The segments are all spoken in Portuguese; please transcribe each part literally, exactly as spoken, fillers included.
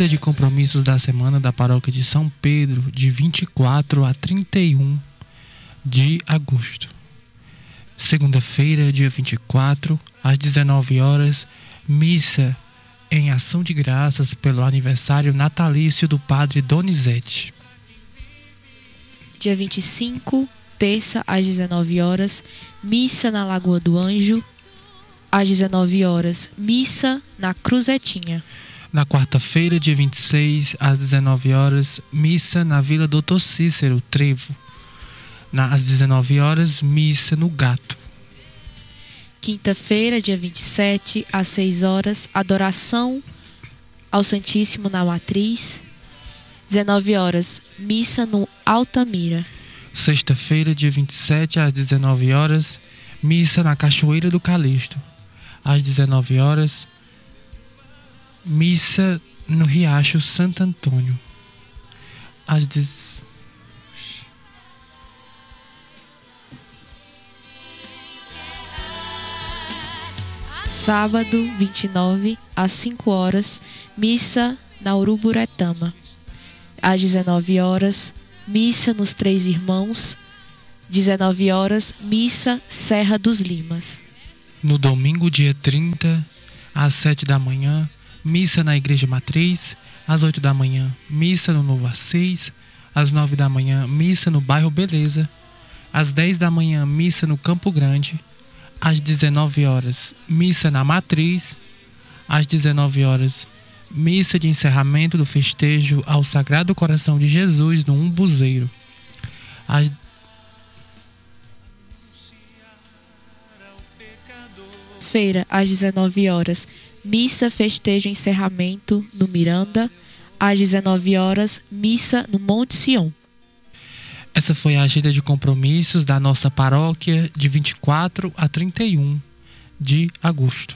Agenda de compromissos da semana da Paróquia de São Pedro, de vinte e quatro a trinta e um de agosto. Segunda-feira, dia vinte e quatro, às dezenove horas, missa em ação de graças pelo aniversário natalício do Padre Donizete. Dia vinte e cinco, terça, às dezenove horas, missa na Lagoa do Anjo. Às dezenove horas, missa na Cruzetinha. Na quarta-feira, dia vinte e seis, às dezenove horas, missa na Vila Doutor Cícero, Trevo. Na, às dezenove horas, missa no Gato. Quinta-feira, dia vinte e sete, às seis horas, adoração ao Santíssimo na Matriz. dezenove horas, missa no Altamira. Sexta-feira, dia vinte e sete, às dezenove horas, missa na Cachoeira do Calixto. Às dezenove horas, missa no Riacho Santo Antônio. Às dez... Sábado, vinte e nove, às cinco horas, missa na Uruburetama. Às dezenove horas, missa nos Três Irmãos. dezenove horas, missa Serra dos Limas. No domingo, dia trinta, às sete da manhã, missa na Igreja Matriz. Às oito da manhã, missa no Novo Assis. Às nove da manhã, missa no Bairro Beleza. Às dez da manhã, missa no Campo Grande. Às dezenove horas, missa na Matriz. Às dezenove horas, missa de encerramento do festejo ao Sagrado Coração de Jesus no Umbuzeiro. Às Feira, às dezenove horas, missa festejo encerramento no Miranda. Às dezenove horas, missa no Monte Sião. Essa foi a agenda de compromissos da nossa paróquia de vinte e quatro a trinta e um de agosto.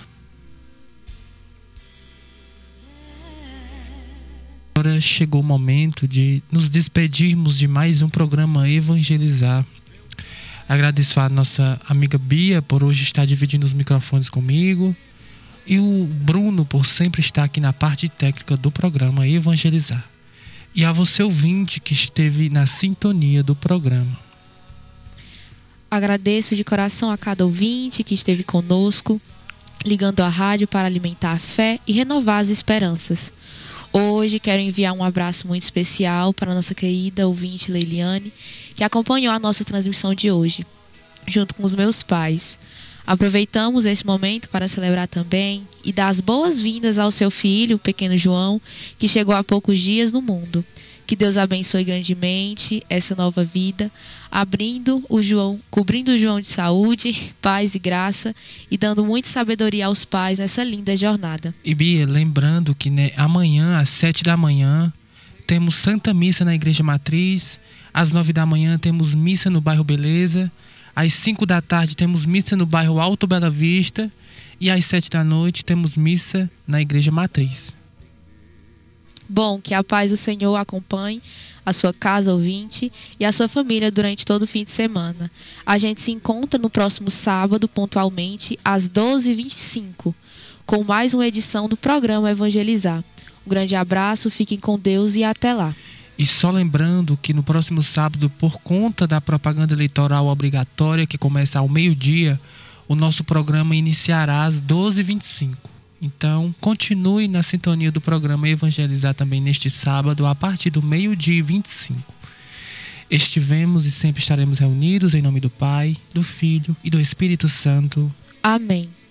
Agora chegou o momento de nos despedirmos de mais um programa Evangelizar. Agradeço a nossa amiga Bia por hoje estar dividindo os microfones comigo e o Bruno por sempre estar aqui na parte técnica do programa Evangelizar. E a você ouvinte que esteve na sintonia do programa. Agradeço de coração a cada ouvinte que esteve conosco, ligando a rádio para alimentar a fé e renovar as esperanças. Hoje quero enviar um abraço muito especial para a nossa querida ouvinte Leiliane, que acompanhou a nossa transmissão de hoje, junto com os meus pais. Aproveitamos esse momento para celebrar também e dar as boas-vindas ao seu filho, o pequeno João, que chegou há poucos dias no mundo. Que Deus abençoe grandemente essa nova vida, abrindo o João, cobrindo o João de saúde, paz e graça e dando muita sabedoria aos pais nessa linda jornada. E Bia, lembrando que né, amanhã às sete da manhã temos Santa Missa na Igreja Matriz, às nove da manhã temos missa no Bairro Beleza, às cinco da tarde temos missa no bairro Alto Bela Vista e às sete da noite temos missa na Igreja Matriz. Bom, que a paz do Senhor acompanhe a sua casa ouvinte e a sua família durante todo o fim de semana. A gente se encontra no próximo sábado, pontualmente, às doze e vinte e cinco, com mais uma edição do programa Evangelizar. Um grande abraço, fiquem com Deus e até lá. E só lembrando que no próximo sábado, por conta da propaganda eleitoral obrigatória que começa ao meio-dia, o nosso programa iniciará às doze e vinte e cinco. Então, continue na sintonia do programa Evangelizar também neste sábado, a partir do meio-dia e vinte e cinco. Estivemos e sempre estaremos reunidos em nome do Pai, do Filho e do Espírito Santo. Amém.